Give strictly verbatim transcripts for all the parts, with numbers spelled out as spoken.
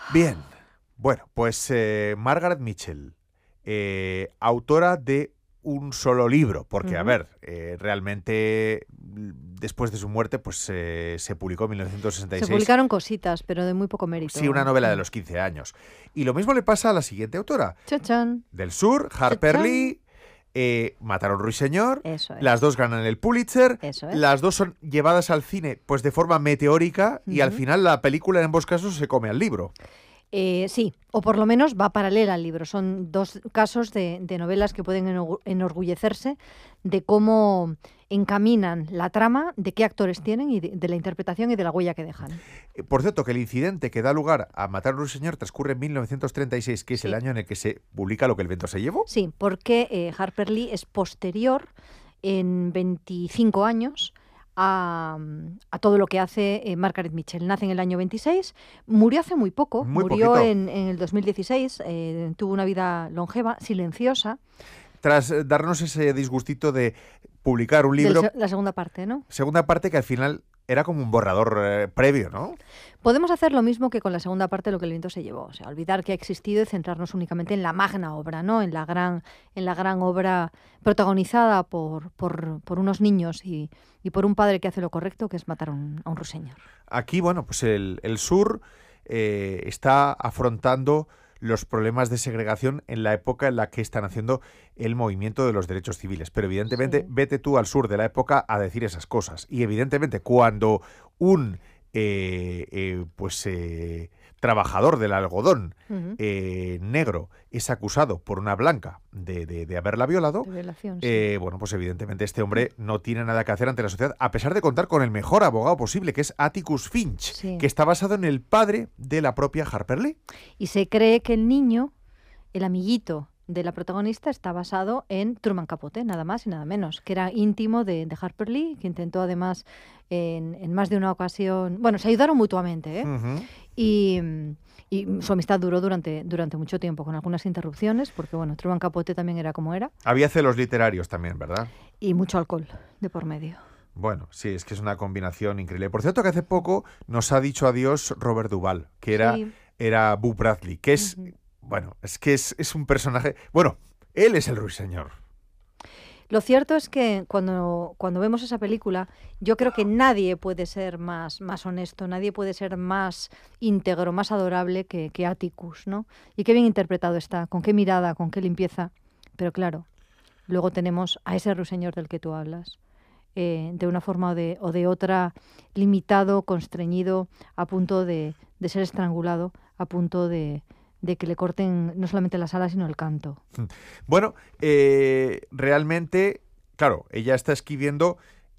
Bien, bueno, pues eh, Margaret Mitchell, eh, autora de un solo libro, porque, a Ujú. ver, eh, realmente mm, después de su muerte, pues eh, se publicó en Se mil novecientos sesenta y seis, publicaron cositas, pero de muy poco sí, una mérito. novela de Mm. los quince años. Y lo mismo le pasa a la siguiente autora, Chachán, del Sur, Harper chachán. Lee, eh, Mataron Ruiseñor, Eso las dos es. ganan el Pulitzer, Eso es. las dos son llevadas al cine pues de forma meteórica y al Ujú. final la película en ambos casos se come al libro. Eh, sí, o por lo menos va paralela al libro. Son dos casos de, de novelas que pueden enorgu- enorgullecerse de cómo encaminan la trama, de qué actores tienen y de, de la interpretación y de la huella que dejan. Eh, Por cierto, que el incidente que da lugar a Matar a un Ruiseñor transcurre en mil novecientos treinta y seis, que es el Sí, año en el que se publica Lo que el viento se llevó. sí, porque eh, Harper Lee es posterior en veinticinco años a, a todo lo que hace eh, Margaret Mitchell. Nace en el año veintiséis, murió hace muy poco, Muy murió poquito. en, en el dos mil dieciséis, eh, tuvo una vida longeva, silenciosa, Tras eh, darnos ese disgustito de publicar un de libro, la segunda parte, ¿no? segunda parte que al final era como un borrador eh, previo, ¿no? Podemos hacer lo mismo que con la segunda parte de Lo que el viento se llevó, o sea, olvidar que ha existido y centrarnos únicamente en la magna obra, ¿no? En la gran, en la gran obra protagonizada por, por, por unos niños y, y por un padre que hace lo correcto, que es matar a un, a un ruiseñor. Aquí, bueno, pues el, el sur eh, está afrontando los problemas de segregación en la época en la que están haciendo el movimiento de los derechos civiles. Pero evidentemente, Sí. vete tú al sur de la época a decir esas cosas. Y evidentemente, cuando un eh, eh, pues eh, trabajador del algodón Ujú. eh, negro es acusado por una blanca de, de- de haberla violado, De violación, sí. eh, bueno, pues evidentemente este hombre no tiene nada que hacer ante la sociedad, a pesar de contar con el mejor abogado posible, que es Atticus Finch, Sí. que está basado en el padre de la propia Harper Lee. Y se cree que el niño, el amiguito de la protagonista, está basado en Truman Capote, nada más y nada menos, que era íntimo de, de Harper Lee, que intentó además en, en más de una ocasión, bueno, se ayudaron mutuamente, ¿eh? Ujú. Y, y su amistad duró durante, durante mucho tiempo, con algunas interrupciones, porque bueno, Truman Capote también era como era, Había celos literarios también, ¿verdad? y mucho alcohol de por medio. Bueno, sí, es que es una combinación increíble. Por cierto, que hace poco nos ha dicho adiós Robert Duvall, que era, Sí. era Boo Bradley, que es, Ujú. bueno, es que es, es un personaje... Bueno, él es el ruiseñor. Lo cierto es que cuando, cuando vemos esa película, yo creo que nadie puede ser más, más honesto, nadie puede ser más íntegro, más adorable que, que Atticus, ¿no? Y qué bien interpretado está, con qué mirada, con qué limpieza. Pero claro, luego tenemos a ese ruiseñor del que tú hablas, eh, de una forma o de, o de otra, limitado, constreñido, a punto de, de ser estrangulado, a punto de, de que le corten no solamente las alas, sino el canto. Bueno, eh, realmente, claro, ella está escribiendo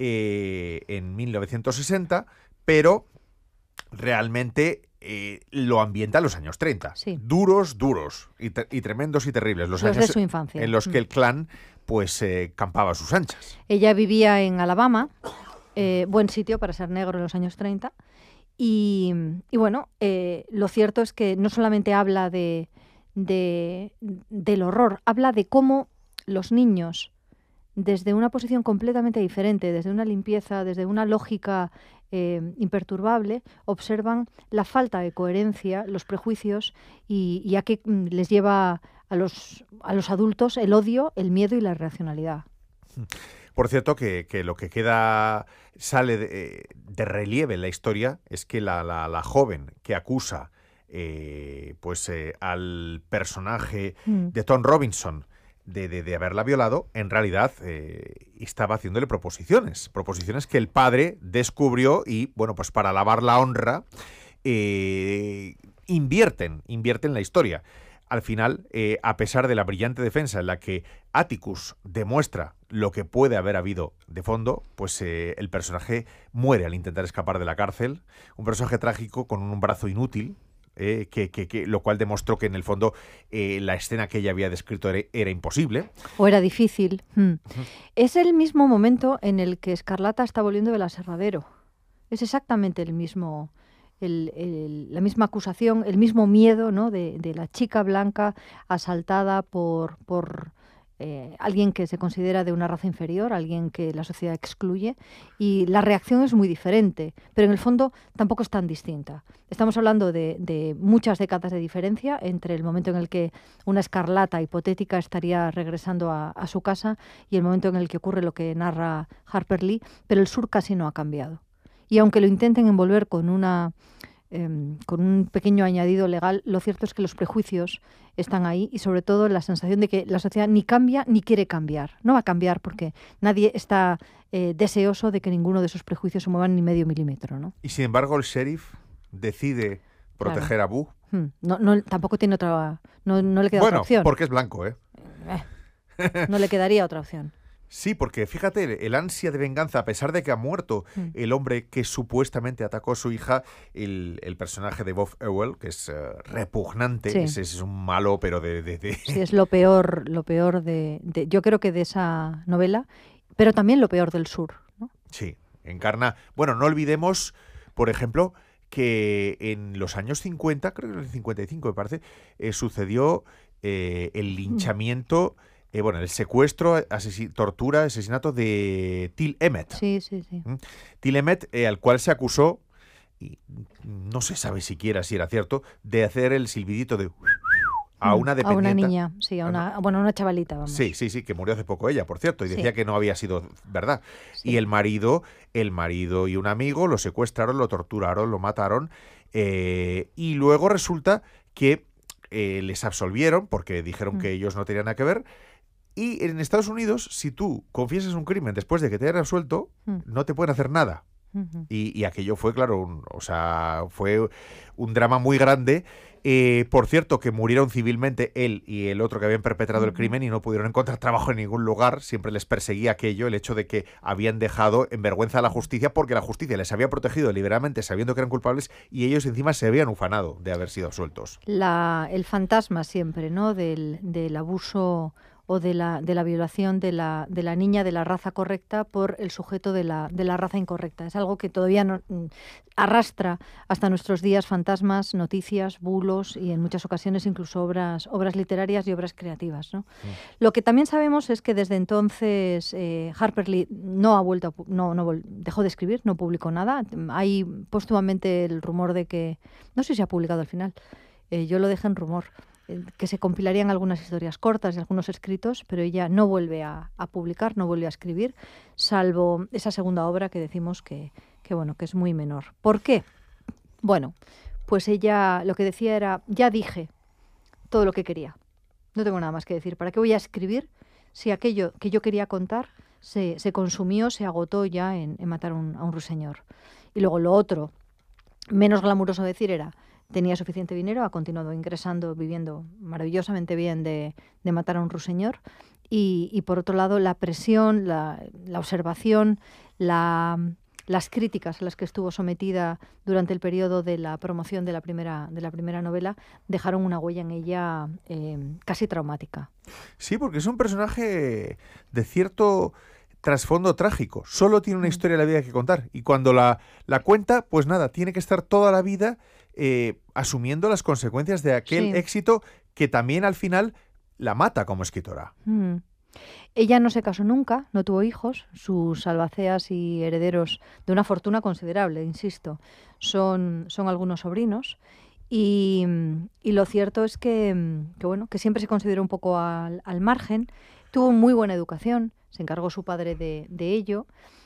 eh, en mil novecientos sesenta, pero realmente eh, lo ambienta en los años treinta. Sí. Duros, duros y, tre- y tremendos y terribles. Los, Los de años su infancia. en los que Mm. el clan pues eh, campaba a sus anchas. Ella vivía en Alabama, eh, buen sitio para ser negro en los años treinta. Y, y bueno, eh, lo cierto es que no solamente habla de, de- del horror, habla de cómo los niños, desde una posición completamente diferente, desde una limpieza, desde una lógica eh, imperturbable, observan la falta de coherencia, los prejuicios y, y a qué mm, les lleva a los, a los adultos el odio, el miedo y la irracionalidad. Por cierto, que, que lo que queda, sale de, eh, de relieve en la historia es que la, la- la joven que acusa eh, pues eh, al personaje Mm. de Tom Robinson de, de- de haberla violado, en realidad eh, estaba haciéndole proposiciones, proposiciones que el padre descubrió y, bueno, pues para lavar la honra, eh, invierten, invierten la historia. Al final, eh, a pesar de la brillante defensa en la que Atticus demuestra lo que puede haber habido de fondo, pues eh, el personaje muere al intentar escapar de la cárcel. Un personaje trágico con un brazo inútil, eh, que, que- que- lo cual demostró que en el fondo eh, la escena que ella había descrito era, era imposible. O era difícil. Mm. Es el mismo momento en el que Escarlata está volviendo del aserradero. Es exactamente el mismo, el- el- la misma acusación, el mismo miedo, ¿no? de, de la chica blanca asaltada por, por eh, alguien que se considera de una raza inferior, alguien que la sociedad excluye, y la reacción es muy diferente, pero en el fondo tampoco es tan distinta. Estamos hablando de, de muchas décadas de diferencia entre el momento en el que una Escarlata hipotética estaría regresando a, a su casa y el momento en el que ocurre lo que narra Harper Lee, pero el sur casi no ha cambiado. Y aunque lo intenten envolver con una... Eh, con un pequeño añadido legal, lo cierto es que los prejuicios están ahí y sobre todo la sensación de que la sociedad ni cambia ni quiere cambiar. No va a cambiar porque nadie está eh, deseoso de que ninguno de esos prejuicios se muevan ni medio milímetro, ¿no? Y sin embargo el sheriff decide proteger claro. a Boo. Hmm. No, no, tampoco tiene otra... No, no le queda bueno, otra opción. porque es blanco, ¿eh? eh no le quedaría otra opción. Sí, porque fíjate, el ansia de venganza, a pesar de que ha muerto mm. el hombre que supuestamente atacó a su hija, el, el personaje de Bob Ewell, que es uh, repugnante, sí. ese es un malo, pero de... de, de... Sí, es lo peor, lo peor de, de... Yo creo que de esa novela, pero también lo peor del sur, ¿no? Sí, encarna... Bueno, no olvidemos, por ejemplo, que en los años cincuenta, creo que en el cincuenta y cinco me parece, eh, sucedió eh, el linchamiento... Mm. Eh, bueno, el secuestro, asesin tortura, asesinato de Till Emmett. Sí, sí, sí. ¿Mm? Till Emmett, eh, al cual se acusó, y no se sabe siquiera si era cierto, de hacer el silbidito de... a una dependiente. A una niña, sí, a una, a, bueno, una chavalita, vamos. Sí, sí, sí, que murió hace poco ella, por cierto, y decía sí. que no había sido verdad. Sí. Y el marido, el marido y un amigo lo secuestraron, lo torturaron, lo mataron, eh, y luego resulta que eh, les absolvieron, porque dijeron mm. que ellos no tenían nada que ver. Y en Estados Unidos, si tú confiesas un crimen después de que te hayan absuelto, mm. no te pueden hacer nada. Uh-huh. y, y aquello fue, claro, un, o sea, fue un drama muy grande. Eh, por cierto, que murieron civilmente él y el otro que habían perpetrado uh-huh. el crimen y no pudieron encontrar trabajo en ningún lugar. Siempre les perseguía aquello, el hecho de que habían dejado en vergüenza a la justicia porque la justicia les había protegido deliberadamente sabiendo que eran culpables y ellos encima se habían ufanado de haber sido absueltos. La, el fantasma siempre, ¿no? Del, del abuso o de la, de la violación de la, de la niña de la raza correcta por el sujeto de la, de la raza incorrecta. Es algo que todavía no, arrastra hasta nuestros días fantasmas, noticias, bulos y en muchas ocasiones incluso obras, obras literarias y obras creativas, ¿no? Sí. Lo que también sabemos es que desde entonces eh, Harper Lee no ha vuelto, a, no, no dejó de escribir, no publicó nada. Hay póstumamente el rumor de que, no sé si ha publicado al final, eh, yo lo dejé en rumor, que se compilarían algunas historias cortas y algunos escritos, pero ella no vuelve a, a publicar, no vuelve a escribir, salvo esa segunda obra que decimos que, que, bueno, que es muy menor. ¿Por qué? Bueno, pues ella lo que decía era, ya dije todo lo que quería, no tengo nada más que decir. ¿Para qué voy a escribir si aquello que yo quería contar se, se consumió, se agotó ya en, en matar un, a un ruiseñor? Y luego lo otro, menos glamuroso decir era, tenía suficiente dinero, ha continuado ingresando, viviendo maravillosamente bien de, de matar a un ruiseñor. Y, y por otro lado, la presión, la, la observación, la, las críticas a las que estuvo sometida durante el periodo de la promoción de la primera, de la primera novela dejaron una huella en ella eh, casi traumática. Sí, porque es un personaje de cierto trasfondo trágico. Solo tiene una historia de la vida que contar. Y cuando la, la cuenta, pues nada, tiene que estar toda la vida eh, asumiendo las consecuencias de aquel sí. éxito que también al final la mata como escritora. Mm. Ella no se casó nunca, no tuvo hijos. Sus albaceas y herederos de una fortuna considerable, insisto, son, son algunos sobrinos. Y, y lo cierto es que, que, bueno, que siempre se consideró un poco al, al margen. Tuvo muy buena educación, se encargó su padre de, de ello.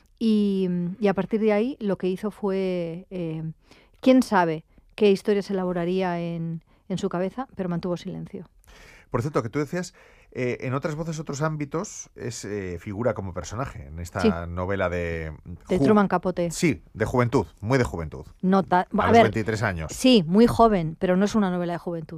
Y, y a partir de ahí lo que hizo fue, eh, quién sabe qué historia se elaboraría en, en su cabeza, pero mantuvo silencio. Por cierto, que tú decías, eh, en otras voces, otros ámbitos, es eh, figura como personaje en esta sí. novela de... De Truman Capote. Sí, de juventud, muy de juventud. Nota, a, a los ver, veintitrés años. Sí, muy joven, pero no es una novela de juventud.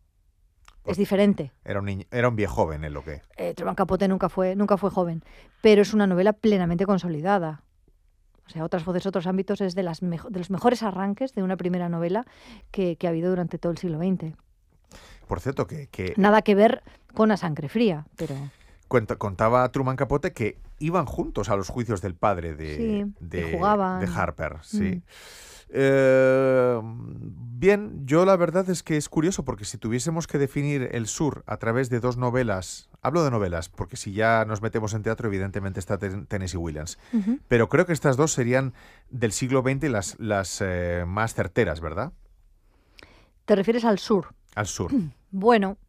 Pues es diferente. Era un niño, era un viejo joven en lo que... Eh, Truman Capote nunca fue, nunca fue joven, pero es una novela plenamente consolidada. O sea, otras voces, otros ámbitos es de, las mejo de los mejores arranques de una primera novela que, que ha habido durante todo el siglo veinte. Por cierto, que... que... Nada que ver con A Sangre Fría, pero... Cuenta, contaba Truman Capote que iban juntos a los juicios del padre de, sí, de, jugaban. de Harper. Sí. Mm. Eh, bien, yo la verdad es que es curioso porque si tuviésemos que definir el sur a través de dos novelas Hablo de novelas, porque si ya nos metemos en teatro, evidentemente está Ten- Tennessee Williams. Ujú. Pero creo que estas dos serían del siglo veinte las, las eh, más certeras, ¿verdad? ¿Te refieres al sur? Al sur. Bueno,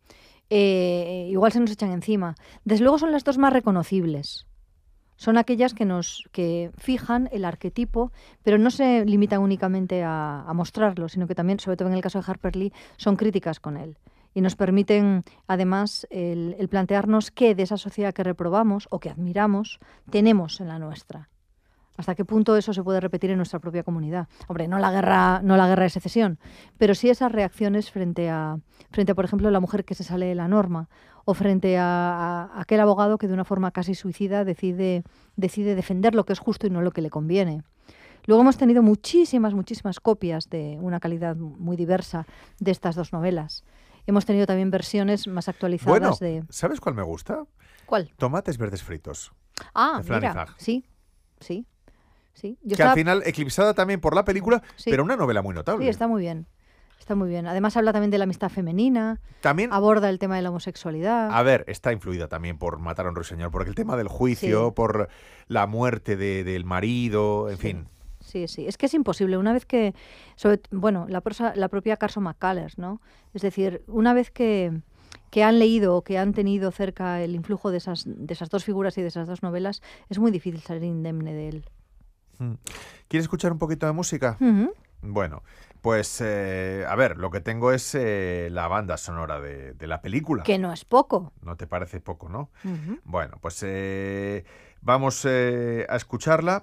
eh, igual se nos echan encima. Desde luego son las dos más reconocibles. Son aquellas que nos que fijan el arquetipo, pero no se limitan únicamente a, a mostrarlo, sino que también, sobre todo en el caso de Harper Lee, son críticas con él. Y nos permiten, además, el, el plantearnos qué de esa sociedad que reprobamos o que admiramos tenemos en la nuestra. ¿Hasta qué punto eso se puede repetir en nuestra propia comunidad? Hombre, no la guerra, no la guerra de secesión, pero sí esas reacciones frente a, frente a, por ejemplo, la mujer que se sale de la norma, o frente a, a aquel abogado que de una forma casi suicida decide, decide defender lo que es justo y no lo que le conviene. Luego hemos tenido muchísimas, muchísimas copias de una calidad muy diversa de estas dos novelas. Hemos tenido también versiones más actualizadas Bueno, de... ¿sabes cuál me gusta? ¿Cuál? Tomates verdes fritos. Ah, de Flanny mira, Zag. sí, sí. Sí, yo Que estaba- al final, eclipsada también por la película, Sí. pero una novela muy notable. Sí, está muy bien. Está muy bien. Además habla también de la amistad femenina, También, aborda el tema de la homosexualidad. a ver, está influida también por Matar a un ruiseñor, porque el tema del juicio, Sí. por la muerte de- del marido, en Sí. fin. Sí, sí. Es que es imposible. Una vez que, sobre, bueno, la, prosa, la propia Carson McCullers, ¿no? Es decir, una vez que, que han leído o que han tenido cerca el influjo de esas, de esas dos figuras y de esas dos novelas, es muy difícil salir indemne de él. Mm. ¿Quieres escuchar un poquito de música? Ujú. Bueno, pues eh, a ver, lo que tengo es eh, la banda sonora de, de la película. Que no es poco. ¿No te parece poco, no? Ujú. Bueno, pues eh, vamos eh, a escucharla.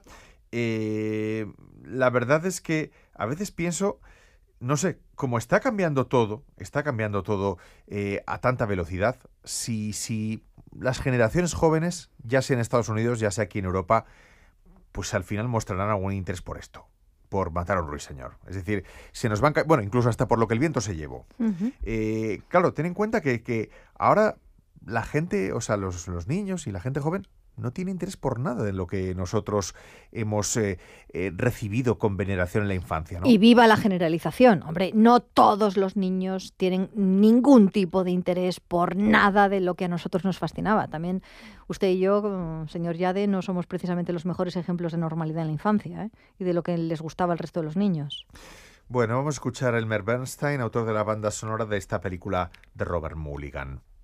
Eh, la verdad es que a veces pienso, no sé, como está cambiando todo, está cambiando todo eh, a tanta velocidad, si, si las generaciones jóvenes, ya sea en Estados Unidos, ya sea aquí en Europa, pues al final mostrarán algún interés por esto, por Matar a un ruiseñor. Es decir, se nos van, ca- bueno, incluso hasta por lo que el viento se llevó. Ujú. Eh, claro, ten en cuenta que, que ahora la gente, o sea, los, los niños y la gente joven no tiene interés por nada de lo que nosotros hemos eh, eh, recibido con veneración en la infancia, ¿no? Y viva la generalización. Hombre, no todos los niños tienen ningún tipo de interés por nada de lo que a nosotros nos fascinaba. También usted y yo, mm, señor Yade, no somos precisamente los mejores ejemplos de normalidad en la infancia, ¿eh? Y de lo que les gustaba al resto de los niños. Bueno, vamos a escuchar a Elmer Bernstein, autor de la banda sonora de esta película de Robert Mulligan.